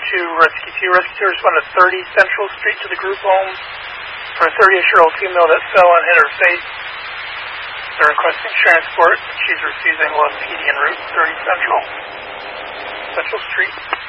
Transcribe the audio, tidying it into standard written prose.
to Rescue 2. Rescue 2 responded to 30 Central Street to the group home for a 38-year-old female that fell and hit her face. They're requesting transport. She's refusing Love PD en route 30 Central Street.